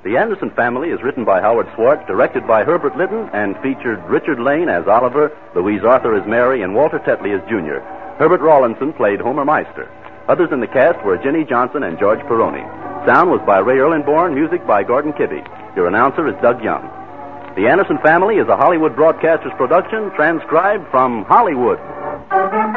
The Anderson Family is written by Howard Swartz, directed by Herbert Lytton, and featured Richard Lane as Oliver, Louise Arthur as Mary, and Walter Tetley as Junior. Herbert Rawlinson played Homer Meister. Others in the cast were Ginny Johnson and George Peroni. Sound was by Ray Erlenborn, music by Gordon Kibbe. Your announcer is Doug Young. The Anderson Family is a Hollywood Broadcasters production, transcribed from Hollywood.